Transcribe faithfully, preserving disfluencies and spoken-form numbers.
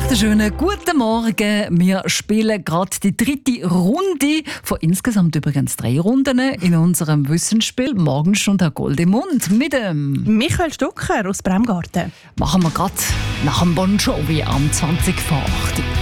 recht schönen guten Morgen. Wir spielen gerade die dritte Runde von insgesamt übrigens drei Runden in unserem Wissensspiel «Morgenstunde Gold im Mund» mit dem Michael Stucker aus Bremgarten. Machen wir gerade nach dem Bon Jovi am zwanzig vor acht.